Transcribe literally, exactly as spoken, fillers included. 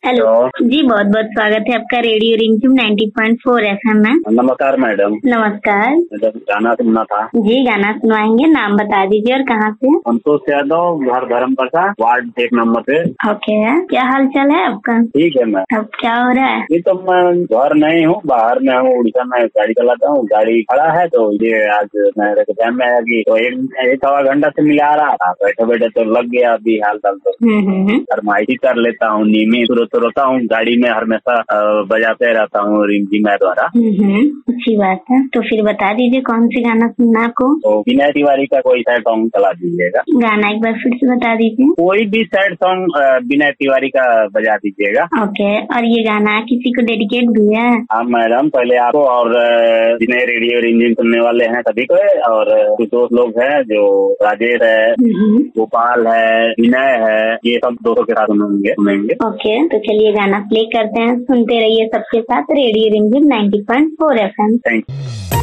Hello जी, बहुत बहुत स्वागत है आपका रेडियो रिमझिम नाइंटी पॉइंट फोर एफएम में। नमस्कार मैडम। नमस्कार। मुझे गाना सुनना था। जी, गाना सुनवाएंगे। नाम बता दीजिए और कहाँ से? संतोष यादव, घर धर्मप्रसा, वार्ड एक नंबर पे। ओके, क्या हाल चाल है आपका? ठीक है मैम। अब क्या हो रहा है? ये तो मैं घर नहीं हूँ, बाहर में हूँ, उड़ीसा में गाड़ी चलाता हूँ। गाड़ी खड़ा है तो ये आज मेरे को ध्यान में आया कि तो एक एक सवा घंटा से मिला रहा था। बैठे बैठे तो लग गया अभी हाल चाल तो फरमाइशी कर लेता हूँ। नीमी तुरंत रोता हूँ गाड़ी में, हमेशा बजाते रहता हूँ रिमझिम द्वारा। अच्छी बात है। तो फिर बता दीजिए कौन सी गाना सुनना आपको? तो विनय तिवारी का कोई सैड सॉन्ग चला दीजिएगा। गाना एक बार फिर से बता दीजिए। कोई भी सैड सॉन्ग विनय तिवारी का बजा दीजिएगा। ओके, और ये गाना किसी को डेडिकेट भी है? हाँ मैडम, पहले आपको और जिन्हें रेडियो रिमझिम सुनने वाले हैं सभी को, और कुछ दोस्त लोग हैं जो राजेश है, गोपाल है, विनय है, ये सब दोस्तों के साथ सुनेंगे सुनेंगे ओके, तो चलिए गाना प्ले करते हैं। सुनते रहिए सबके साथ रेडियो रिमझिम ninety point four FM. Thank you.